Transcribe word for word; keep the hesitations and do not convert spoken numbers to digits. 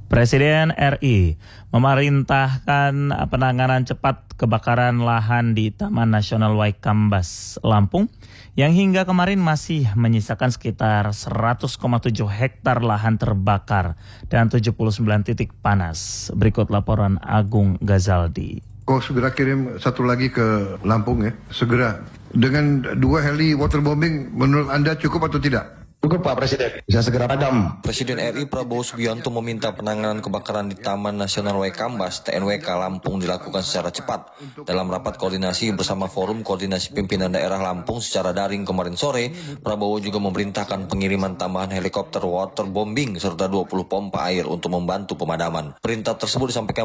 Presiden R I memerintahkan penanganan cepat kebakaran lahan di Taman Nasional Waikambas, Lampung, yang hingga kemarin masih menyisakan sekitar seratus koma tujuh hektar lahan terbakar dan tujuh puluh sembilan titik panas. Berikut laporan Agung Gazaldi. Kau segera kirim satu lagi ke Lampung ya, segera. Dengan dua heli waterbombing, menurut Anda cukup atau tidak? Cukup Pak Presiden, bisa segera padam. Presiden R I Prabowo Subianto meminta penanganan kebakaran di Taman Nasional Waikambas T N W K Lampung dilakukan secara cepat. Dalam rapat koordinasi bersama Forum Koordinasi Pimpinan Daerah Lampung secara daring kemarin sore, Prabowo juga memerintahkan pengiriman tambahan helikopter waterbombing serta dua puluh pompa air untuk membantu pemadaman. Perintah tersebut disampaikan